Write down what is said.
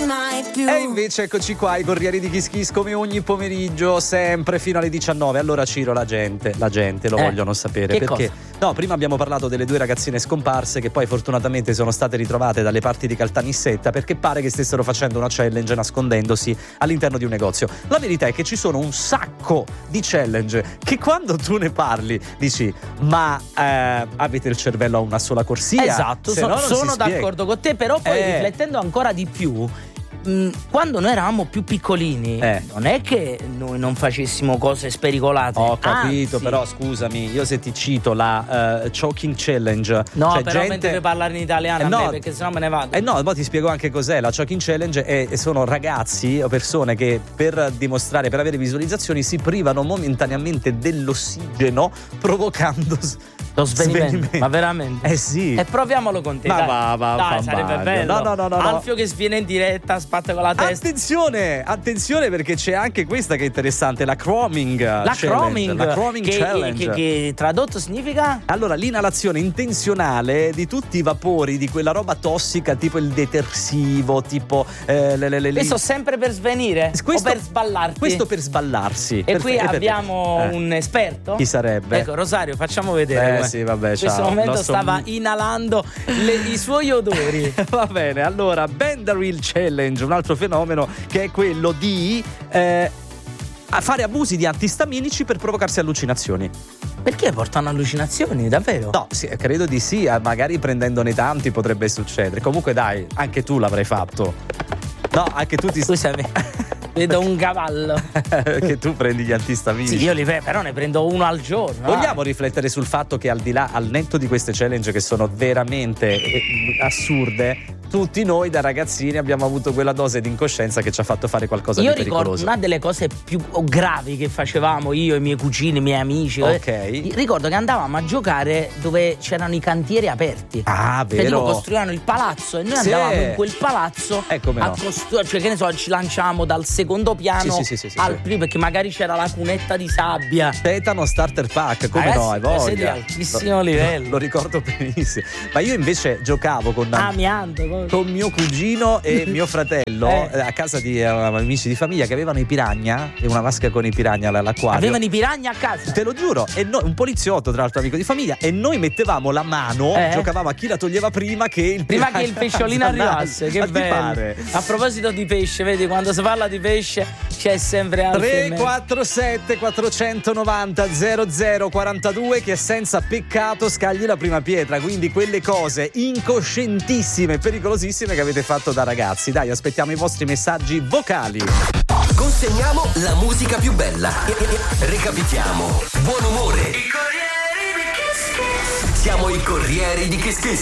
mai più. E invece eccoci qua, i Corrieri di Kiss Kiss, come ogni pomeriggio, sempre fino alle 19. Allora Ciro, la gente lo vogliono sapere. Che perché cosa? No, prima abbiamo parlato delle due ragazzine scomparse che poi fortunatamente sono state ritrovate dalle parti di Caltanissetta, perché pare che stessero facendo una challenge nascondendosi all'interno di un negozio. La verità è che ci sono un sacco di challenge che quando tu ne parli dici ma avete il cervello a una sola corsia? Esatto, sono d'accordo con te, però poi riflettendo ancora di più, quando noi eravamo più piccolini non è che noi non facessimo cose spericolate. Ho capito, anzi. però scusami, io se ti cito la Choking Challenge, no, cioè però gente... deve parlare in italiano a no, me, perché sennò me ne vado. No, poi ti spiego anche cos'è la Choking Challenge. Sono ragazzi o persone che per dimostrare, per avere visualizzazioni, si privano momentaneamente dell'ossigeno provocando lo svenimento. Ma veramente? Sì. E proviamolo con te. Ma dai, sarebbe bello. No. Alfio che sviene in diretta, spatta con la testa. Attenzione, perché c'è anche questa che è interessante, la Croming Challenge. La Croming Challenge. Che tradotto significa? Allora, l'inalazione intenzionale di tutti i vapori di quella roba tossica, tipo il detersivo, tipo questo sempre per svenire? O per sballarti? Questo per sballarsi. E qui abbiamo un esperto? Chi sarebbe? Ecco, Rosario, facciamo vedere. Sì, vabbè, in questo momento stava inalando i suoi odori. Va bene, allora Bendaril Challenge, un altro fenomeno che è quello di fare abusi di antistaminici per provocarsi allucinazioni. Perché portano allucinazioni, davvero? No, sì, credo di sì, magari prendendone tanti potrebbe succedere. Comunque dai, anche tu l'avrai fatto. No, anche tu ti... Scusami, vedo un cavallo. Che tu prendi gli antistaminici. Sì, io li prendo, però ne prendo uno al giorno. Vogliamo riflettere sul fatto che al di là, al netto di queste challenge che sono veramente assurde, tutti noi da ragazzini abbiamo avuto quella dose di incoscienza che ci ha fatto fare qualcosa di pericoloso. Io ricordo una delle cose più gravi che facevamo io, i miei cugini, i miei amici. Ok. Ricordo che andavamo a giocare dove c'erano i cantieri aperti. Ah, vero. Cioè, tipo costruivano il palazzo e noi andavamo in quel palazzo a costruire, cioè che ne so, ci lanciamo dal secondo piano al primo, perché magari c'era la cunetta di sabbia. Tetano Starter Pack, come ragazzi, no, hai voglia. Sei di altissimo livello. Lo ricordo benissimo. Ma io invece giocavo con mio cugino e mio fratello a casa di amici di famiglia che avevano i piranha e una vasca con i piranha all'acquario. Avevano i piranha a casa? Te lo giuro. E noi, un poliziotto, tra l'altro amico di famiglia, e noi mettevamo la mano, giocavamo a chi la toglieva prima che il pesciolino arrivasse. Che bello. A proposito di pesce, vedi, quando si parla di pesce c'è sempre altro. 347 490 0042 che senza peccato scagli la prima pietra, quindi quelle cose incoscientissime, pericolosissime che avete fatto da ragazzi. Dai, aspettiamo i vostri messaggi vocali. Consegniamo la musica più bella. Recapitiamo. Buon umore. Siamo i Corrieri di Kiss Kiss.